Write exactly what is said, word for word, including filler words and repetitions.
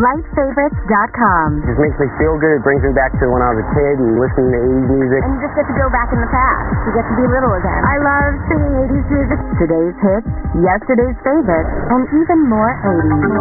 light favorites dot com. It just makes me feel good. It brings me back to when I was a kid and listening to eighties music. And you just get to go back in the past. You get to be little again. I love singing eighties music. Today's hits, yesterday's favorites, and even more eighties.